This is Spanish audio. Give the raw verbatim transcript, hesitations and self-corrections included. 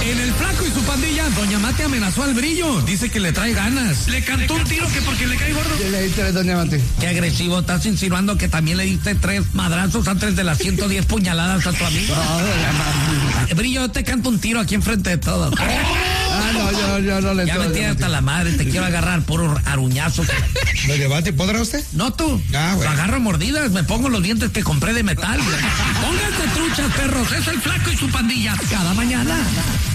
En el Flaco y su pandilla, doña Mate amenazó al Brillo. Dice que le trae ganas. Le cantó un tiro que porque le cae gordo. ¿Qué le diste, doña Mate? Qué agresivo, estás insinuando que también le diste tres madrazos antes de las ciento diez puñaladas a tu amigo. No, doña Mate. Brillo, yo te canto un tiro aquí enfrente de todos. Ah, no, yo, yo no le Ya me tienes hasta la madre, te quiero agarrar puro aruñazos. Doña Mate, ¿podrá usted? No tú. Ah, bueno. Lo agarro a mordidas, me pongo los dientes que compré de metal. Pónganse truchas, perros, es el Flaco y su pandilla. Cada mañana.